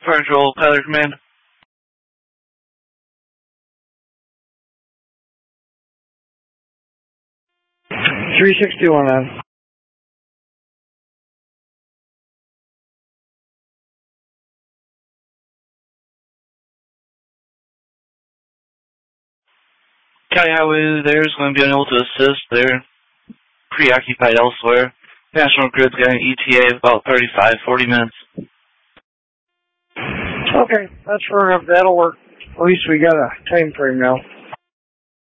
Fire Control, Tyler Command. .361 on. County Highway there is going to be unable to assist. They're preoccupied elsewhere. National Grid's got an ETA of about 35-40 minutes. Okay, that's fair enough. That'll work. At least we got a time frame now.